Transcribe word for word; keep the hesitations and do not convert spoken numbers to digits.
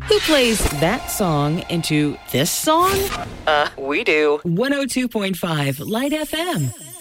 Who plays that song into this song? Uh, we do. one oh two point five Light F M.